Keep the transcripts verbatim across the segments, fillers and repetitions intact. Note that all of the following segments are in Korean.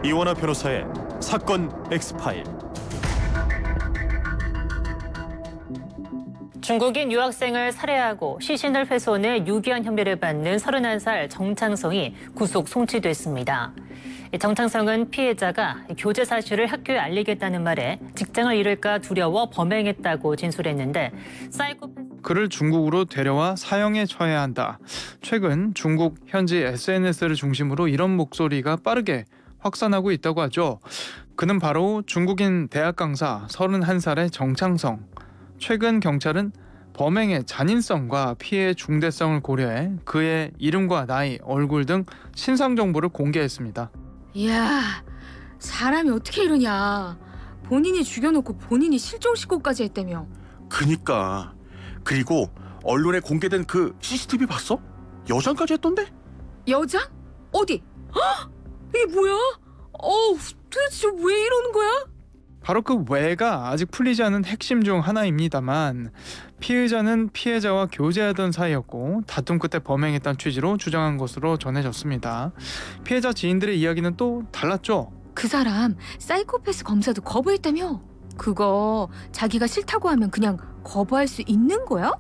이원화 변호사의 사건 엑스파일. 중국인 유학생을 살해하고 시신을 훼손해 유기한 혐의를 받는 서른한 살 정창성이 구속 송치됐습니다. 정창성은 피해자가 교제 사실을 학교에 알리겠다는 말에 직장을 잃을까 두려워 범행했다고 진술했는데 사이코패스 그를 중국으로 데려와 사형에 처해야 한다. 최근 중국 현지 에스엔에스를 중심으로 이런 목소리가 빠르게 확산하고 있다고 하죠. 그는 바로 중국인 대학 강사 서른한 살의 정창성. 최근 경찰은 범행의 잔인성과 피해의 중대성을 고려해 그의 이름과 나이, 얼굴 등 신상 정보를 공개했습니다. 이야, 사람이 어떻게 이러냐. 본인이 죽여놓고 본인이 실종시키고까지 했다며. 그니까. 그리고 언론에 공개된 그 씨씨티비 봤어? 여장까지 했던데? 여장? 어디? 헉! 이게 뭐야? 어우, 도대체 왜 이러는 거야? 바로 그 왜가 아직 풀리지 않은 핵심 중 하나입니다만 피의자는 피해자와 교제하던 사이였고 다툼 끝에 범행했다는 취지로 주장한 것으로 전해졌습니다. 피해자 지인들의 이야기는 또 달랐죠. 그 사람 사이코패스 검사도 거부했다며? 그거 자기가 싫다고 하면 그냥 거부할 수 있는 거야?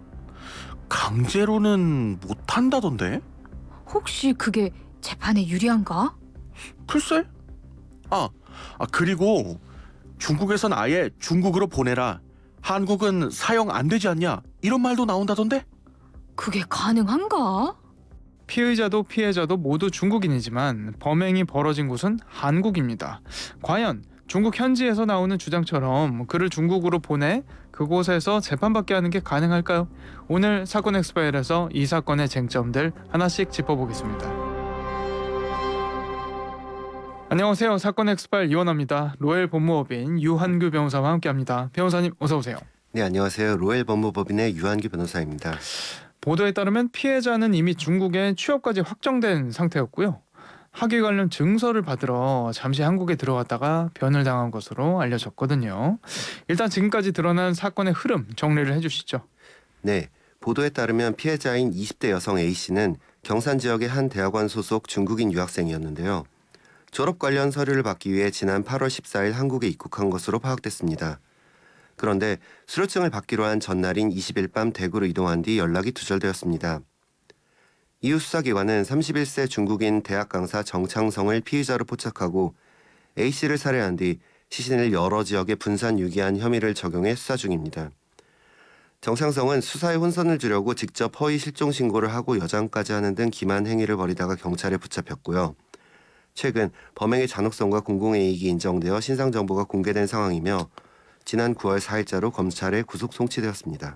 강제로는 못한다던데? 혹시 그게 재판에 유리한가? 글쎄? 아, 아 그리고 중국에선 아예 중국으로 보내라. 한국은 사형 안 되지 않냐? 이런 말도 나온다던데? 그게 가능한가? 피의자도 피해자도 모두 중국인이지만 범행이 벌어진 곳은 한국입니다. 과연 중국 현지에서 나오는 주장처럼 그를 중국으로 보내 그곳에서 재판받게 하는 게 가능할까요? 오늘 사건 엑스파일에서 이 사건의 쟁점들 하나씩 짚어보겠습니다. 안녕하세요. 사건 엑스파일 이원화입니다. 로엘 법무법인 유한규 변호사와 함께합니다. 변호사님 어서 오세요. 네, 안녕하세요. 로엘 법무법인의 유한규 변호사입니다. 보도에 따르면 피해자는 이미 중국에 취업까지 확정된 상태였고요. 학위 관련 증서를 받으러 잠시 한국에 들어갔다가 변을 당한 것으로 알려졌거든요. 일단 지금까지 드러난 사건의 흐름 정리를 해주시죠. 네, 보도에 따르면 피해자인 이십 대 여성 A씨는 경산 지역의 한 대학원 소속 중국인 유학생이었는데요. 졸업 관련 서류를 받기 위해 지난 팔월 십사일 한국에 입국한 것으로 파악됐습니다. 그런데 수료증을 받기로 한 전날인 이십일 밤 대구로 이동한 뒤 연락이 두절되었습니다. 이후 수사기관은 삼십일세 중국인 대학 강사 정창성을 피의자로 포착하고 A씨를 살해한 뒤 시신을 여러 지역에 분산 유기한 혐의를 적용해 수사 중입니다. 정창성은 수사에 혼선을 주려고 직접 허위 실종 신고를 하고 여장까지 하는 등 기만 행위를 벌이다가 경찰에 붙잡혔고요. 최근 범행의 잔혹성과 공공이익이 인정되어 신상 정보가 공개된 상황이며 지난 구월 사일자로 검찰에 구속 송치되었습니다.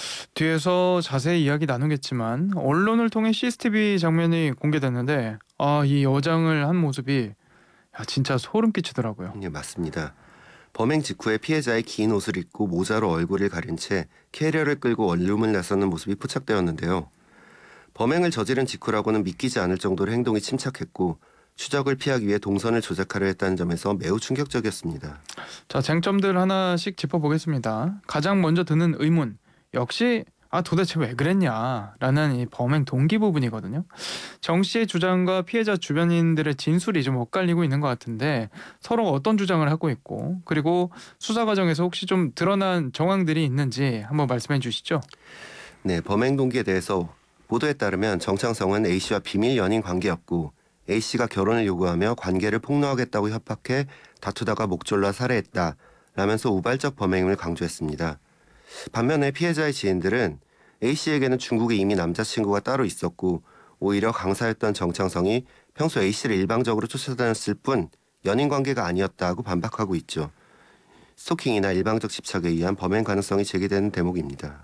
뒤에서 자세히 이야기 나누겠지만 언론을 통해 씨씨티비 장면이 공개됐는데 아, 이 여장을 한 모습이 야, 진짜 소름 끼치더라고요. 네, 맞습니다. 범행 직후에 피해자의 긴 옷을 입고 모자로 얼굴을 가린 채 캐리어를 끌고 원룸을 나서는 모습이 포착되었는데요. 범행을 저지른 직후라고는 믿기지 않을 정도로 행동이 침착했고 추적을 피하기 위해 동선을 조작하려 했다는 점에서 매우 충격적이었습니다. 자, 쟁점들 하나씩 짚어보겠습니다. 가장 먼저 드는 의문, 역시 아 도대체 왜 그랬냐라는 이 범행 동기 부분이거든요. 정 씨의 주장과 피해자 주변인들의 진술이 좀 엇갈리고 있는 것 같은데 서로 어떤 주장을 하고 있고 그리고 수사 과정에서 혹시 좀 드러난 정황들이 있는지 한번 말씀해 주시죠. 네, 범행 동기에 대해서 보도에 따르면 정창성은 A씨와 비밀 연인 관계였고 A씨가 결혼을 요구하며 관계를 폭로하겠다고 협박해 다투다가 목 졸라 살해했다 라면서 우발적 범행임을 강조했습니다. 반면에 피해자의 지인들은 A씨에게는 중국에 이미 남자친구가 따로 있었고 오히려 강사였던 정창성이 평소 A씨를 일방적으로 쫓아다녔을 뿐 연인 관계가 아니었다고 반박하고 있죠. 스토킹이나 일방적 집착에 의한 범행 가능성이 제기되는 대목입니다.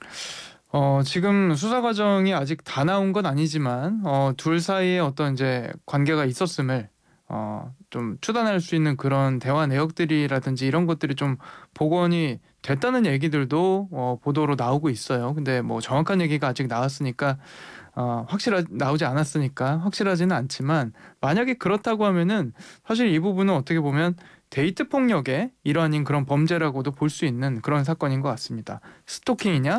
어, 지금 수사 과정이 아직 다 나온 건 아니지만 어, 둘 사이에 어떤 이제 관계가 있었음을 어, 좀 추단할 수 있는 그런 대화 내역들이라든지 이런 것들이 좀 복원이 됐다는 얘기들도 어, 보도로 나오고 있어요. 근데 뭐 정확한 얘기가 아직 나왔으니까 어, 확실하 나오지 않았으니까 확실하지는 않지만 만약에 그렇다고 하면은 사실 이 부분은 어떻게 보면 데이트 폭력의 일환인 그런 범죄라고도 볼 수 있는 그런 사건인 것 같습니다. 스토킹이냐